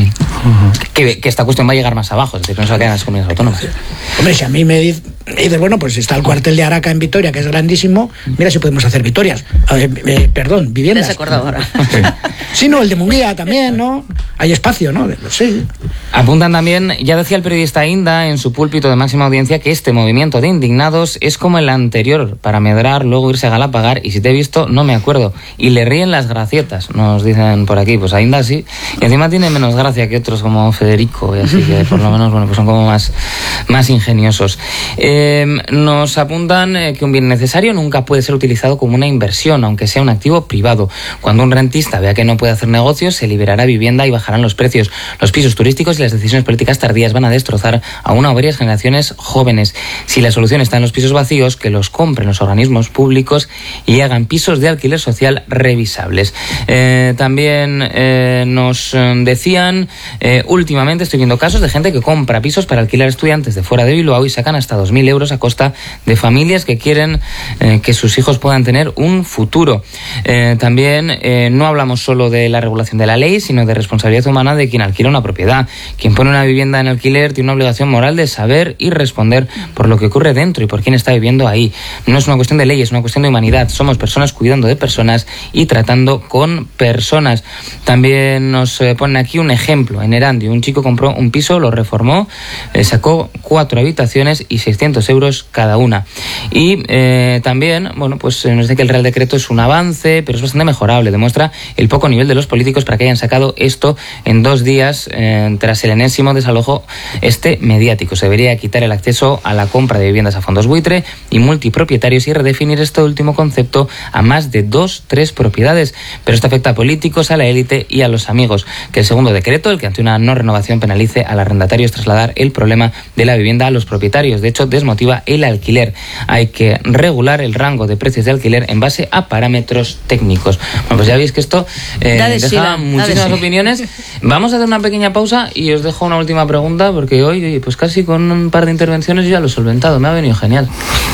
que, que esta cuestión va a llegar más abajo, es decir, que no se va a quedar en las comunidades autónomas. Hombre, si a mí me dices, dice, bueno, pues está el cuartel de Araca en Vitoria, que es grandísimo, mira si podemos hacer Vitorias. A ver, eh, perdón, viviendas. te has acordado ahora. Sí, no, el de Munguía también, ¿no? Hay espacio, ¿no? Sí. Apuntan también, ya decía el periodista Inda en su púlpito de máxima audiencia, que este movimiento de indignados es como el anterior, para medrar, luego irse a Galapagar, y si te he visto, no me acuerdo. Y le ríen las gracietas, nos dicen por aquí. Pues a Inda sí, y encima tiene menos gracia que otros como Federico, y así que por lo menos, bueno, pues son como más, más ingeniosos. Eh, nos apuntan eh, que un bien necesario nunca puede ser utilizado como una inversión, aunque sea un activo privado. Cuando un rentista vea que no puede hacer negocios, se liberará vivienda y bajarán los precios. Los pisos turísticos y las decisiones políticas tardías van a destrozar a una o varias generaciones jóvenes. Si la solución está en los pisos vacíos, que los compren los organismos públicos y hagan pisos de alquiler social revisables. Eh, también eh, nos eh, decían, eh, últimamente estoy viendo casos de gente que compra pisos para alquilar a estudiantes de fuera de Bilbao y sacan hasta dos mil mil euros a costa de familias que quieren eh, que sus hijos puedan tener un futuro. Eh, también eh, no hablamos solo de la regulación de la ley, sino de responsabilidad humana de quien alquila una propiedad. Quien pone una vivienda en alquiler tiene una obligación moral de saber y responder por lo que ocurre dentro y por quién está viviendo ahí. No es una cuestión de ley, es una cuestión de humanidad. Somos personas cuidando de personas y tratando con personas. También nos eh, ponen aquí un ejemplo. En Erandio, un chico compró un piso, lo reformó, eh, sacó cuatro habitaciones y seiscientos euros cada una. Y eh, también, bueno, pues nos dice que el Real Decreto es un avance, pero es bastante mejorable. Demuestra el poco nivel de los políticos para que hayan sacado esto en dos días eh, tras el enésimo desalojo este mediático. Se debería quitar el acceso a la compra de viviendas a fondos buitre y multipropietarios y redefinir este último concepto a más de dos, tres propiedades. Pero esto afecta a políticos, a la élite y a los amigos. Que el segundo decreto, el que ante una no renovación penalice al arrendatario, es trasladar el problema de la vivienda a los propietarios. De hecho, desmotiva el alquiler. Hay que regular el rango de precios de alquiler en base a parámetros técnicos. Bueno, pues ya veis que esto eh, de deja Sila, muchísimas de opiniones. Vamos a hacer una pequeña pausa y os dejo una última pregunta, porque hoy, pues casi con un par de intervenciones ya lo he solventado. Me ha venido genial.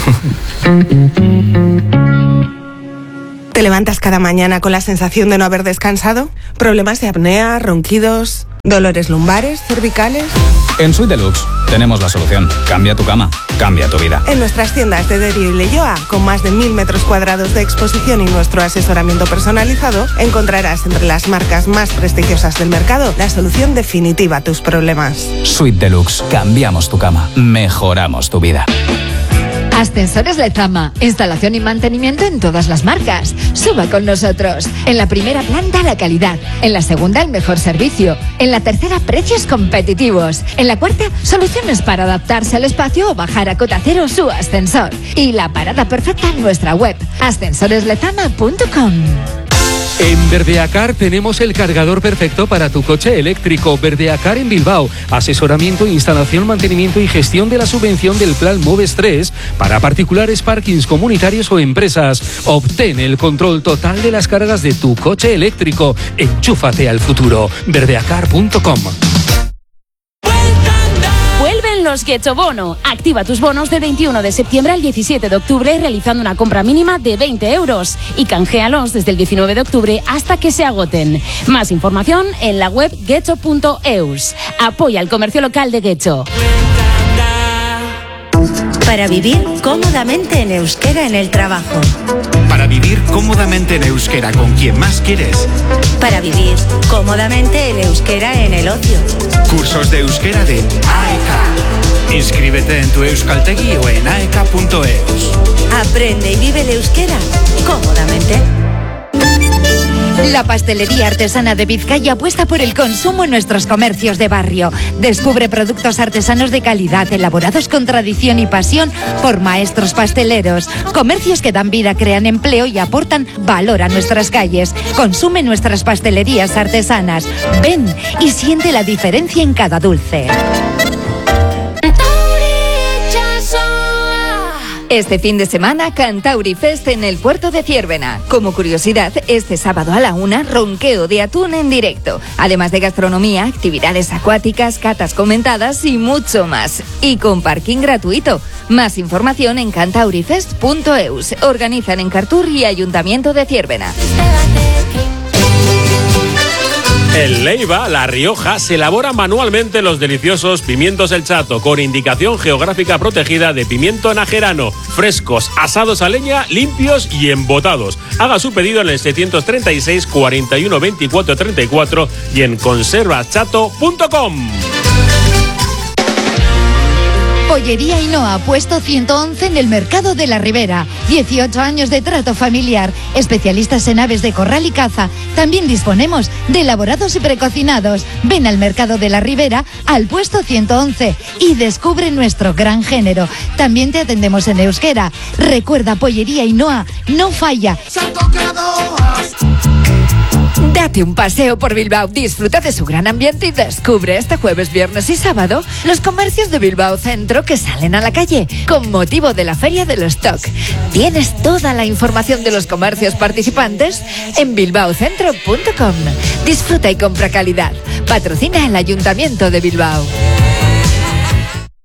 ¿Te levantas cada mañana con la sensación de no haber descansado? ¿Problemas de apnea, ronquidos, dolores lumbares, cervicales? En Suite Deluxe tenemos la solución. Cambia tu cama, cambia tu vida. En nuestras tiendas de Derio y Leyoa, con más de mil metros cuadrados de exposición y nuestro asesoramiento personalizado, encontrarás entre las marcas más prestigiosas del mercado la solución definitiva a tus problemas. Suite Deluxe. Cambiamos tu cama, mejoramos tu vida. Ascensores Lezama, instalación y mantenimiento en todas las marcas. Suba con nosotros. En la primera planta la calidad, en la segunda el mejor servicio, en la tercera precios competitivos, en la cuarta soluciones para adaptarse al espacio o bajar a cota cero su ascensor. Y la parada perfecta en nuestra web, ascensores lezama punto com. En Verdeacar tenemos el cargador perfecto para tu coche eléctrico. Verdeacar en Bilbao. Asesoramiento, instalación, mantenimiento y gestión de la subvención del Plan Moves tres para particulares, parkings comunitarios o empresas. Obtén el control total de las cargas de tu coche eléctrico. Enchúfate al futuro. verdeacar punto com. Vuelven los Getxo Bono. Activa tus bonos del veintiuno de septiembre al diecisiete de octubre realizando una compra mínima de veinte euros y canjealos desde el diecinueve de octubre hasta que se agoten. Más información en la web getxo punto eus. Apoya el comercio local de Getxo. Para vivir cómodamente en euskera en el trabajo. Para vivir cómodamente en euskera con quien más quieres. Para vivir cómodamente en euskera en el ocio. Cursos de euskera de A E K. Inscríbete en tu euskaltegi o en aeka punto eus. Aprende y vive el euskera cómodamente. La pastelería artesana de Vizcaya apuesta por el consumo en nuestros comercios de barrio. Descubre productos artesanos de calidad, elaborados con tradición y pasión por maestros pasteleros. Comercios que dan vida, crean empleo y aportan valor a nuestras calles. Consume nuestras pastelerías artesanas. Ven y siente la diferencia en cada dulce. Este fin de semana, Cantauri Fest en el puerto de Ciérvena. Como curiosidad, este sábado a la una, ronqueo de atún en directo. Además de gastronomía, actividades acuáticas, catas comentadas y mucho más. Y con parking gratuito. Más información en cantaurifest punto eus. Organizan en Cartur y Ayuntamiento de Ciérvena. En Leiva, La Rioja, se elaboran manualmente los deliciosos pimientos El Chato, con indicación geográfica protegida de pimiento najerano, frescos, asados a leña, limpios y embotados. Haga su pedido en el seiscientos treinta y seis, cuarenta y uno, veinticuatro, treinta y cuatro y en conservas chato punto com. Pollería Ainhoa, puesto ciento once en el Mercado de la Ribera. dieciocho años de trato familiar. Especialistas en aves de corral y caza. También disponemos de elaborados y precocinados. Ven al Mercado de la Ribera, al puesto ciento once y descubre nuestro gran género. También te atendemos en euskera. Recuerda, Pollería Ainhoa no falla. Date un paseo por Bilbao, disfruta de su gran ambiente y descubre este jueves, viernes y sábado los comercios de Bilbao Centro que salen a la calle con motivo de la Feria del Stock. Tienes toda la información de los comercios participantes en bilbao centro punto com. Disfruta y compra calidad. Patrocina el Ayuntamiento de Bilbao.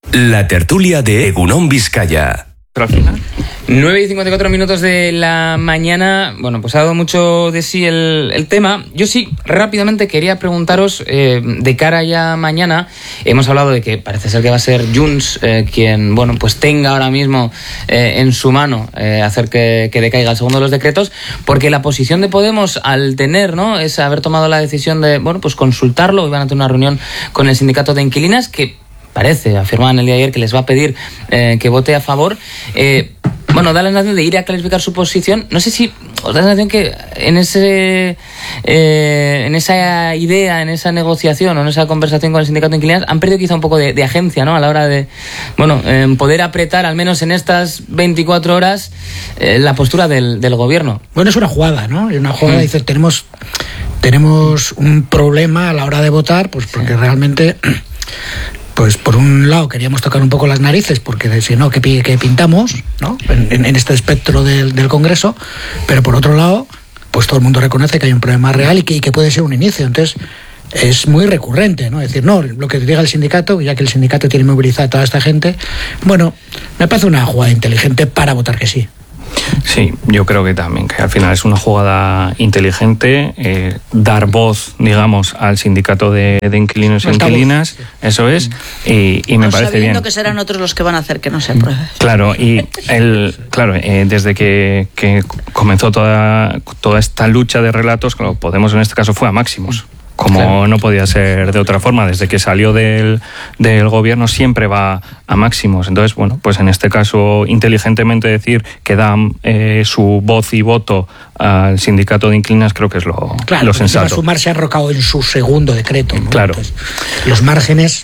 La tertulia de Egunon Vizcaya. nueve y cincuenta y cuatro minutos de la mañana. Bueno, pues ha dado mucho de sí el, el tema. Yo sí, rápidamente quería preguntaros, eh, de cara ya mañana, hemos hablado de que parece ser que va a ser Junts eh, quien, bueno, pues tenga ahora mismo eh, en su mano eh, hacer que, que decaiga el segundo de los decretos, porque la posición de Podemos, al tener, ¿no?, es haber tomado la decisión de, bueno, pues consultarlo, iban a tener una reunión con el sindicato de inquilinas, que parece, afirmaban el día de ayer, que les va a pedir eh, que vote a favor. Eh, bueno, da la sensación de ir a clarificar su posición. No sé si os da la sensación que en ese eh, en esa idea, en esa negociación o en esa conversación con el sindicato de inquilinas han perdido quizá un poco de, de agencia, ¿no?, a la hora de, bueno, eh, poder apretar, al menos en estas veinticuatro horas, eh, la postura del, del gobierno. Bueno, es una jugada, ¿no? Es una jugada, mm. dice, tenemos, tenemos un problema a la hora de votar, pues porque sí. realmente... Pues por un lado queríamos tocar un poco las narices, porque si no, ¿qué, qué pintamos, ¿no?, en, en este espectro del, del Congreso? Pero por otro lado, pues todo el mundo reconoce que hay un problema real y que, y que puede ser un inicio. Entonces, es muy recurrente, ¿no? Es decir, no, lo que diga el sindicato, ya que el sindicato tiene movilizada a toda esta gente, bueno, me parece una jugada inteligente para votar que sí. Sí, yo creo que también, que al final es una jugada inteligente, eh, dar voz, digamos, al sindicato de, de inquilinos e inquilinas, sí. eso es, y, y me no, parece bien. Sabiendo que serán otros los que van a hacer que no se apruebe. Claro, y el, claro, eh, desde que, que comenzó toda, toda esta lucha de relatos, claro, Podemos en este caso fue a máximos. Como claro. no podía ser de otra forma, desde que salió del, del gobierno siempre va a máximos. Entonces, bueno, pues en este caso, inteligentemente decir que dan eh, su voz y voto al sindicato de inquilinas, creo que es lo, claro, lo sensato. Sumar se ha arrocado en su segundo decreto, ¿no? Claro. Entonces, los márgenes...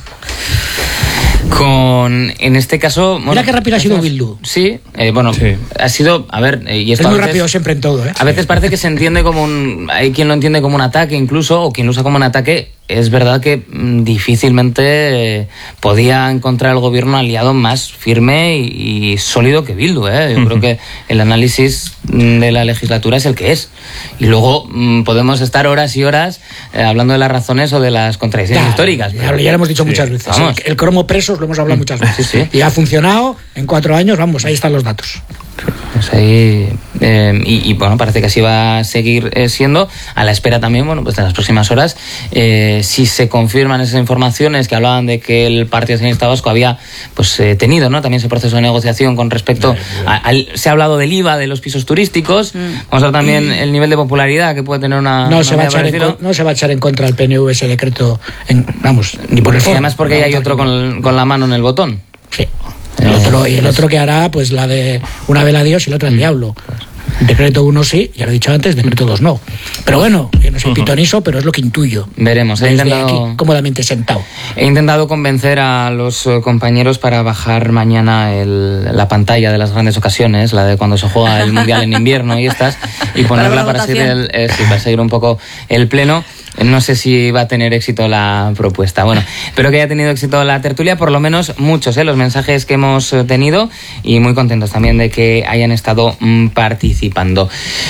Con, en este caso... Mira bueno, qué rápido ha sido Bildu. Sí, eh, bueno, sí. ha sido, a ver... Eh, y esto es muy veces, rápido siempre en todo, ¿eh? A veces parece que se entiende como un... Hay quien lo entiende como un ataque incluso, o quien lo usa como un ataque. Es verdad que mm, difícilmente eh, podía encontrar el gobierno un aliado más firme y, y sólido que Bildu, ¿eh? Yo uh-huh. creo que el análisis de la legislatura es el que es. Y luego mm, podemos estar horas y horas eh, hablando de las razones o de las contradicciones ya, históricas. Ya, ya lo hemos dicho sí. muchas veces. Vamos. El, el cromo presos lo hemos hablado muchas veces. Sí, sí. Y ha funcionado en cuatro años, vamos, ahí están los datos. Pues ahí, eh, y, y bueno, parece que así va a seguir eh, siendo, a la espera también, bueno, pues de las próximas horas, eh, si se confirman esas informaciones que hablaban de que el Partido Nacionalista Vasco había pues eh, tenido, ¿no?, también ese proceso de negociación con respecto a, a, se ha hablado del I V A de los pisos turísticos, mm. vamos a ver también mm. el nivel de popularidad que puede tener una... No, una se va a echar en, no se va a echar en contra el P N V ese decreto, en, vamos, ni por el y además porque no, hay otro con, con la mano en el botón. Sí. El otro, y el otro que hará, pues la de una vela a Dios y el otro al diablo. Decreto uno sí, ya lo he dicho antes, decreto dos no. Pero bueno, yo no soy pitoniso, pero es lo que intuyo. Veremos. He intentado, aquí, cómodamente sentado. He intentado convencer a los compañeros para bajar mañana el, la pantalla de las grandes ocasiones, la de cuando se juega el Mundial en invierno y estas, y ponerla para, para, seguir, el, eh, sí, para seguir un poco el pleno. No sé si va a tener éxito la propuesta. Bueno, espero que haya tenido éxito la tertulia, por lo menos muchos, ¿eh? Los mensajes que hemos tenido, y muy contentos también de que hayan estado mm, participando.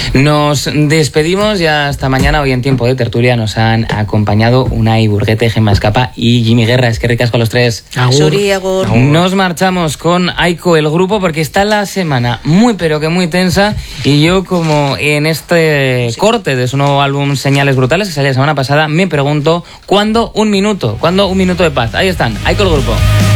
Nos despedimos ya hasta mañana. Hoy en tiempo de tertulia nos han acompañado Unai Burguete, Gemma Escapa y Jimmy Guerra. Es que ricas con los tres. Agur. Agur. Agur. Nos marchamos con Aiko, el grupo, porque está la semana muy pero que muy tensa, y yo, como en este sí. corte de su nuevo álbum Señales Brutales, que salió la semana pasada, me pregunto, ¿cuándo un minuto? ¿Cuándo un minuto de paz? Ahí están, Aiko, el grupo.